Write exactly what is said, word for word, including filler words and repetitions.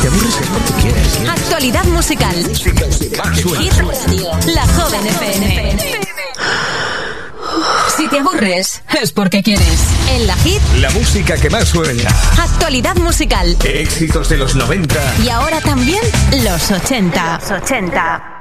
te aburres es porque quieres. Actualidad musical. Hit Radio. La Joven F M. Si te aburres, es porque quieres. En la Hit, la música que más suena. Actualidad musical. Éxitos de los noventa. Y ahora también los ochenta. Los ochenta.